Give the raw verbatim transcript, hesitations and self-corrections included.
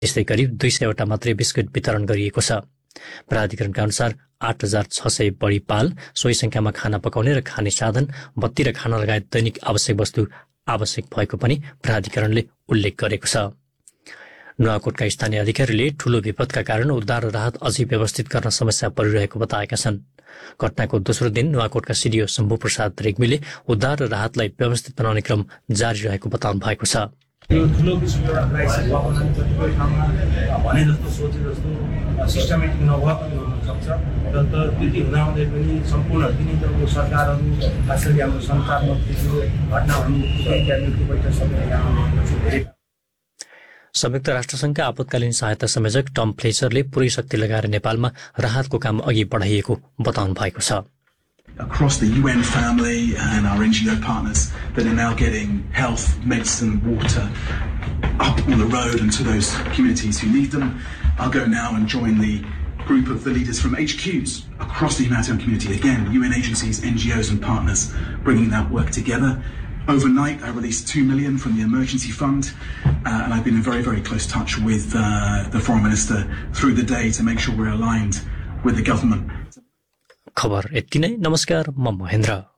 यस्तै करिब दुई सयवटा मात्रै बिस्कुट वितरण गरिएको छ। प्राधिकरणका अनुसार आठ हजार छ सय बढी पाल, सोही संख्यामा खाना पकाउने र खाने साधन, बत्ती र खाना लगायत दैनिक आवश्यक वस्तु आवश्यक भएको पनि प्राधिकरणले उल्लेख गरेको छ। नुवाकोटका स्थानीय अधिकारीले ठूलो विपदका कारण उद्धार र राहत अझै व्यवस्थित गर्न समस्या परिरहेको बताएका छन्। घटनाको दोस्रो दिन नुवाकोटका सिडिओ शम्भु प्रसाद रेग्मीले उद्धार र राहतलाई व्यवस्थित बनाउने क्रम जारी रहेको बताउनु भएको छ। यो ठुलो किसिमको एउटा क्राइसिस भएको कतिपय ठाउँमा भने जस्तो सोचे जस्तो सिस्टमेटिक नभएको हुन सक्छ। र त त्यति हुँदाहुँदै पनि सम्पूर्ण तिनै तहको सरकारहरू, खास गरी हाम्रो सञ्चार मन्त्रीको घटनाहरू क्याबिनेटको बैठक सबै यहाँ संयुक्त राष्ट्रसङ्घका आपतकालीन सहायता संयोजक टम फ्लेचरले पुरै शक्ति लगाएर नेपालमा राहतको काम अघि बढाइएको बताउनु भएको छ। Across the U N family and our N G O partners that are now getting health, medicine, water up on the road and to those communities who need them. I'll go now and join the group of the leaders from H Qs across the humanitarian community. Again, U N agencies, N G Os and partners bringing that work together. Overnight, I released two million from the emergency fund, uh, and I've been in very, very close touch with uh, the foreign minister through the day to make sure we're aligned with the government. खबर यति नै। नमस्कार, म महेन्द्र।